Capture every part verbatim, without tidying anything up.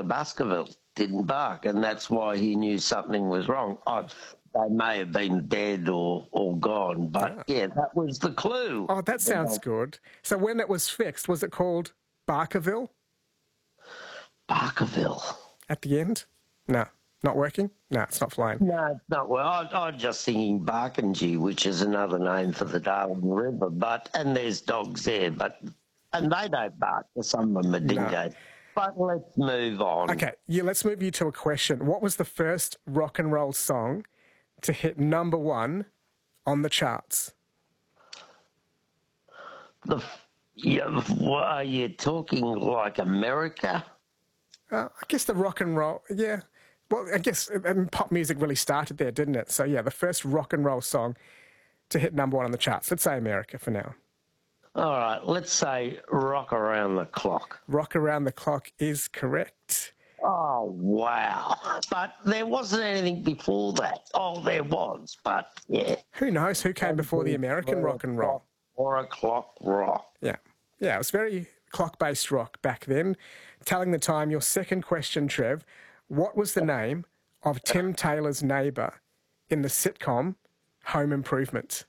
the Baskerville didn't bark, and that's why he knew something was wrong. I, they may have been dead or, or gone, but yeah. yeah, that was the clue. Oh, that sounds good. So when it was fixed, was it called Barkerville? Barkerville. At the end? No. Not working? No, it's not flying. No, it's not. Well, I, I'm just thinking Barkindji, which is another name for the Darling River, but and there's dogs there, but and they don't bark. Some of them are dingoes. No. But let's move on. Okay, yeah, let's move you to a question. What was the first rock and roll song to hit number one on the charts? The yeah, what, are you talking like America? Uh, I guess the rock and roll, yeah. Well, I guess and pop music really started there, didn't it? So, yeah, the first rock and roll song to hit number one on the charts. Let's say America for now. All right, let's say Rock Around the Clock. Rock Around the Clock is correct. Oh, wow. But there wasn't anything before that. Oh, there was, but, yeah. Who knows who came before the American rock and roll? Or a clock rock. Yeah. Yeah, it was very clock-based rock back then. Telling the time, your second question, Trev. What was the name of Tim Taylor's neighbour in the sitcom Home Improvement?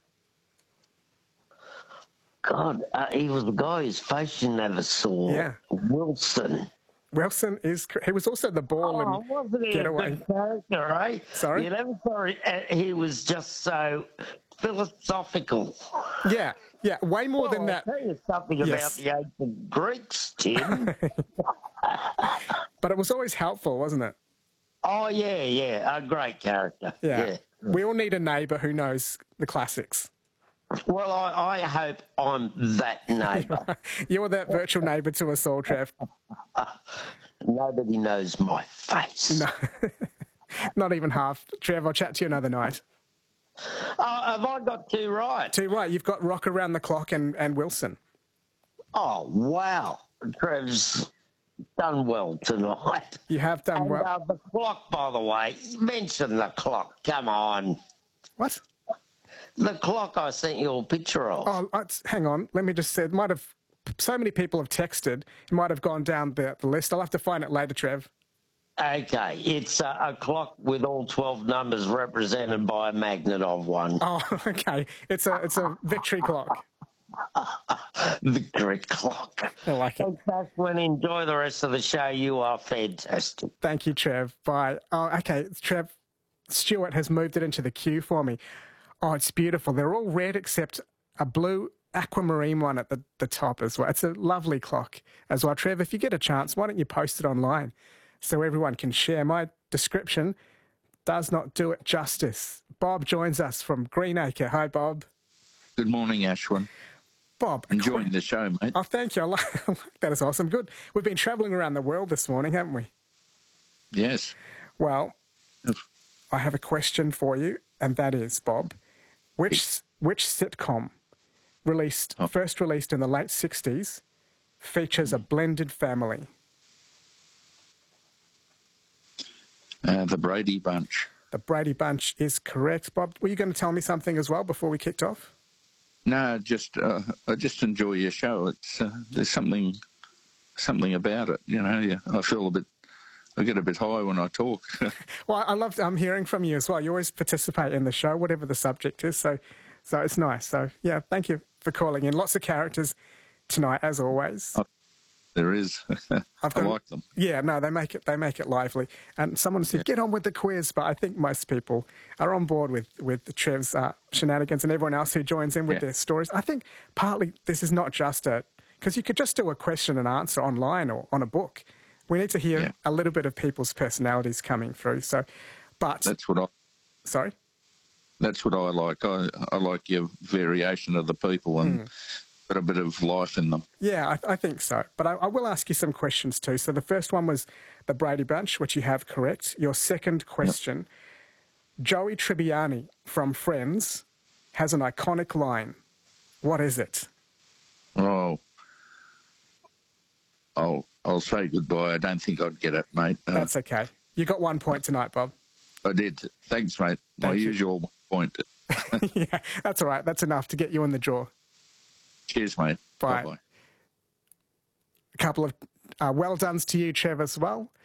God, uh, he was the guy whose face you never saw. Yeah. Wilson. Wilson is... He was also the ball oh, and wasn't he Getaway. A good character, eh? Sorry? You never saw it. Uh, he was just so philosophical. Yeah, yeah, way more well, than I'll that. tell you something Yes. about the ancient Greeks, Tim. But it was always helpful, wasn't it? Oh, yeah, yeah, a great character. Yeah. yeah. We all need a neighbour who knows the classics. Well, I, I hope I'm that neighbour. You're that virtual neighbour to us all, Trev. Nobody knows my face. No, not even half. Trev, I'll chat to you another night. Oh, have I got two right? Two right. You've got Rock Around the Clock and, and Wilson. Oh, wow. Trev's done well tonight. You have done and, well. Uh, the clock, by the way. Mention the clock. Come on. What? The clock I sent you a picture of. Oh, it's, hang on. Let me just say, it might have... So many people have texted. It might have gone down the, the list. I'll have to find it later, Trev. Okay, it's a, a clock with all twelve numbers represented by a magnet of one. Oh, okay. It's a it's a victory clock. Victory clock. I like it. Thanks, when enjoy the rest of the show. You are fantastic. Thank you, Trev. Bye. Oh, okay, Trev. Stuart has moved it into the queue for me. Oh, it's beautiful. They're all red except a blue aquamarine one at the, the top as well. It's a lovely clock as well. Trev, if you get a chance, why don't you post it online so everyone can share? My description does not do it justice. Bob joins us from Greenacre. Hi, Bob. Good morning, Ashwin. Bob. Enjoying the show, mate. Oh, thank you. I like, I like that. Is awesome. Good. We've been travelling around the world this morning, haven't we? Yes. Well, Yes. I have a question for you, and that is, Bob, which which sitcom released Oh. first released in the late sixties features a blended family? Uh, the Brady Bunch. The Brady Bunch is correct. Bob, were you going to tell me something as well before we kicked off? No, just uh, I just enjoy your show. It's uh, there's something something about it. You know, yeah, I feel a bit. I get a bit high when I talk. Well, I love um, hearing from you as well. You always participate in the show, whatever the subject is. So, so it's nice. So, yeah, thank you for calling in. Lots of characters tonight, as always. Oh, there is. I've I got- like them. Yeah, no, they make it they make it lively. And someone said, get on with the quiz, but I think most people are on board with, with Trev's uh, shenanigans and everyone else who joins in with Yeah. their stories. I think partly this is not just a... Because you could just do a question and answer online or on a book. We need to hear Yeah. a little bit of people's personalities coming through. So, but... That's what I. Sorry? That's what I like. I I like your variation of the people and Hmm. put a bit of life in them. Yeah, I, I think so. But I, I will ask you some questions too. So the first one was the Brady Bunch, which you have correct. Your second question, Joey Tribbiani from Friends has an iconic line. What is it? Oh, I'll I'll say goodbye. I don't think I'd get it, mate. Uh, That's okay. You got one point tonight, Bob. I did. Thanks, mate. My Thank you. usual point. Yeah, that's all right. That's enough to get you in the draw. Cheers, mate. Bye. Bye-bye. A couple of uh, well dones to you, Trev, as well.